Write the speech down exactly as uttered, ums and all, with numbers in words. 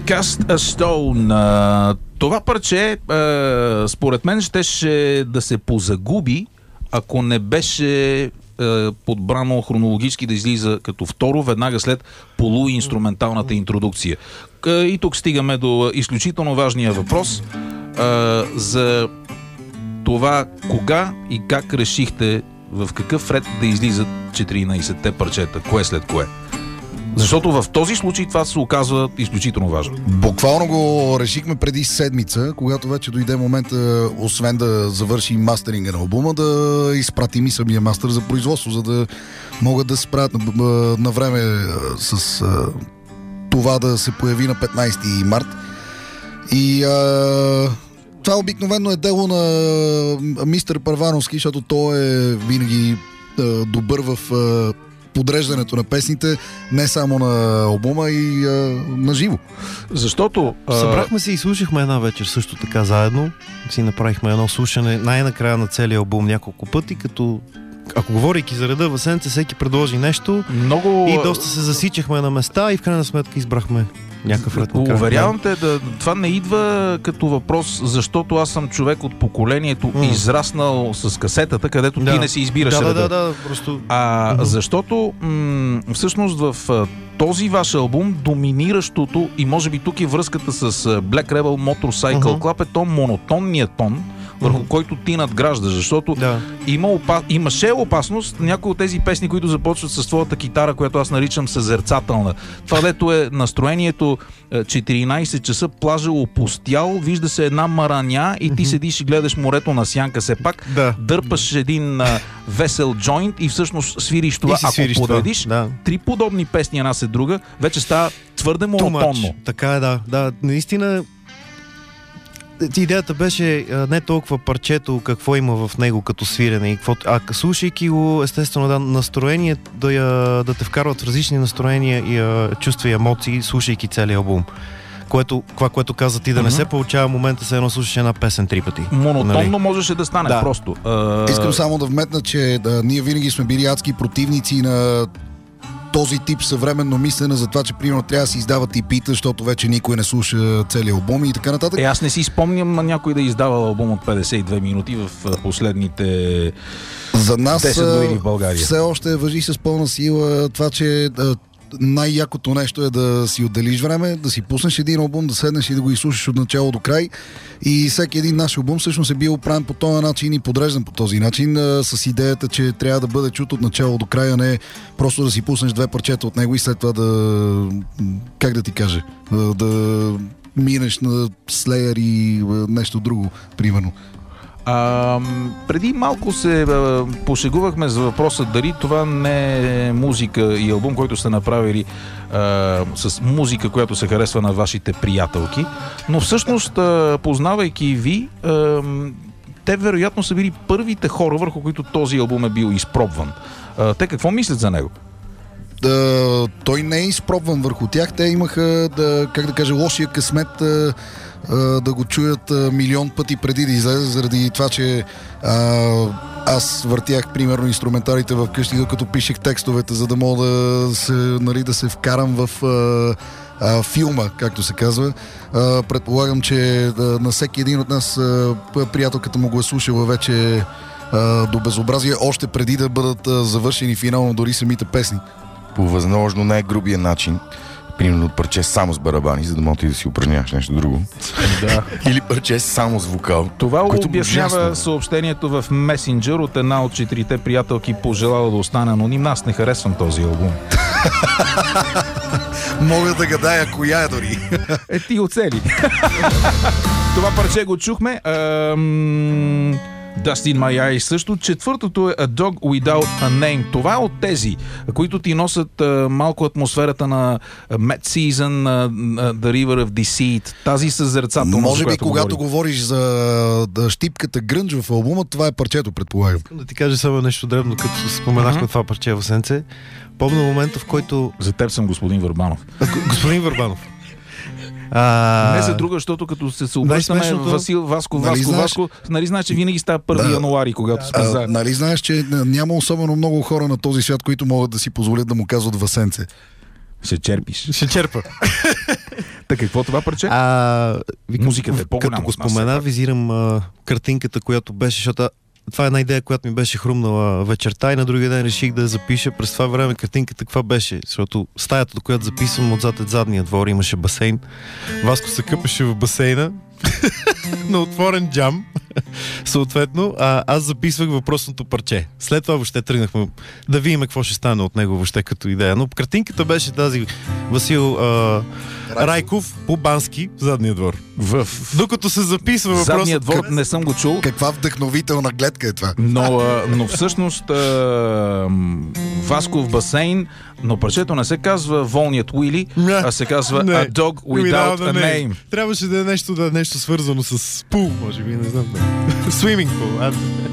Cast a Stone. А, това парче, а, според мен, щеше да се позагуби, ако не беше а, подбрано хронологически да излиза като второ, веднага след полуинструменталната интродукция. И тук стигаме до изключително важния въпрос а, за това кога и как решихте в какъв ред да излизат четиринайсетте парчета, кое след кое. Защото в този случай това се оказва изключително важно. Буквално го решихме преди седмица, когато вече дойде момента, освен да завърши мастеринга на албума, да изпратим и самия мастер за производство, за да могат да се справят на, на време с а, това да се появи на петнайсети март. И а, това обикновено е дело на мистер Първановски, защото той е винаги а, добър в а, подреждането на песните, не само на албума, и а, на живо. Защото... А... Събрахме се и слушахме една вечер също така заедно. Си направихме едно слушане най-накрая на целия албум няколко пъти, като ако говорейки за реда в Асенце, всеки предложи нещо. Много... И доста се засичахме на места и в крайна сметка избрахме някакъв ред. Уверявам те, да, това не идва като въпрос, защото аз съм човек от поколението, mm. израснал с касетата, където да. ти не си избираш да, реда. Да, да, да, просто... А, mm-hmm. защото м- всъщност в този ваш албум доминиращото, и може би тук е връзката с Black Rebel Motorcycle mm-hmm. Club, е то монотонният тон, върху mm-hmm. който ти надграждаш, защото да. има опа... имаше опасност някои от тези песни, които започват с твоята китара, която аз наричам съзерцателна. Това, дето е настроението четиринайсет часа, плажа опустял, вижда се една мараня и ти mm-hmm. седиш и гледаш морето на сянка все пак, да. дърпаш един а, весел джойнт и всъщност свириш това. Ако свириш подредиш това. Да. три подобни песни една след друга, вече става твърде монотонно. Така е, да. Да, наистина. Идеята беше не толкова парчето, какво има в него като свирене, и какво, а слушайки го, естествено, да, настроение, да, я, да те вкарват в различни настроения и а, чувства и емоции, слушайки целия албум. Което, това, което каза ти, да mm-hmm. не се получава момента, се едно слушаш една песен три пъти. Монотонно нали? можеше да стане, да. просто. Uh... Искам само да вметна, че да, ние винаги сме били адски противници на този тип съвременно мислене за това, че примерно трябва да се издават и пита, защото вече никой не слуша целия албум и така нататък. Е, аз не си спомням някой да е издавал албум от петдесет и две минути в последните за нас десет години в България. Все още важи с пълна сила това, че най-якото нещо е да си отделиш време, да си пуснеш един албум, да седнеш и да го изслушаш от начало до край. И всеки един наш албум всъщност е бил правен по този начин и подреждан по този начин, с идеята, че трябва да бъде чут от начало до края, не просто да си пуснеш две парчета от него и след това да, как да ти кажа, да, да минеш на Slayer и нещо друго, примерно. А, преди малко се а, пошегувахме за въпроса дали това не е музика и албум, който сте направили а, с музика, която се харесва на вашите приятелки, но всъщност, а, познавайки ви, а, те вероятно са били първите хора, върху които този албум е бил изпробван. А, те какво мислят за него? Да, той не е изпробван върху тях. Те имаха, да, как да кажа, лошия късмет да, да го чуят милион пъти преди да излезе, заради това, че а, аз въртях примерно инструментарите в къщи, докато пишех текстовете, за да мога да се, нали, да се вкарам в а, а, филма, както се казва. А, предполагам, че а, на всеки един от нас а, приятелката му го е слушала вече а, до безобразие, още преди да бъдат а, завършени финално дори самите песни. По възможно най-грубия начин, примерно парче само с барабани, за да можеш да си упражняваш нещо друго. Да. Или парче само с вокал. Това обяснява съобщението в Месенджер от една от четирите приятелки, пожелала да остане анонимна. Аз не харесвам този албум. Мога да гадая коя е дори. Е, ти оцели. Това парче го чухме. Ам... Dust in My Eyes също. Четвъртото е A Dog Without a Name. Това е от тези, които ти носят а, малко атмосферата на Mad Season, на The River of Deceit. Тази съзерцателност. Може би, когато говорим. говориш за да, щипката грънж в албума, това е парчето, предполагам. Искам да ти кажа само нещо дребно, като споменахме uh-huh. това парче в Асенце. Помня момента, в който... За теб съм господин Върбанов. Господин Върбанов. А... Не за друга, защото като се, се обръщаме Васил, Васко, нали Васко, знаеш... Васко, нали знаеш, че винаги става първи да. януари, когато сме заедно. Нали знаеш, че няма особено много хора на този свят, които могат да си позволят да му казват Васенце. Ще черпиш. Ще черпа. Така, какво това парче? А, викам, Музиката е по-голяма като го от нас, спомена, все пак. визирам а, картинката, която беше, защото това е една идея, която ми беше хрумнала вечерта и на другия ден реших да я запиша. През това време картинката каква беше? Защото стаята, до която записвам, отзад е задния двор, имаше басейн. Васко се къпеше в басейна на отворен джам. Съответно, а, аз записвах въпросното парче. След това въобще тръгнахме да видим какво ще стане от него въобще като идея. Но картинката беше тази Васил а, Райков по Бански в задния двор. В Докато се записва въпросът... задния двор не съм го чул. Каква вдъхновителна гледка е това? Но, а, но всъщност а, м, Васко в басейн, но парчето не се казва Волният Уили, а се казва Не. A Dog Without да a не. Name. Трябваше да е нещо, да е нещо свързано с пул, може би, не знам. Да. Swimming pool. А,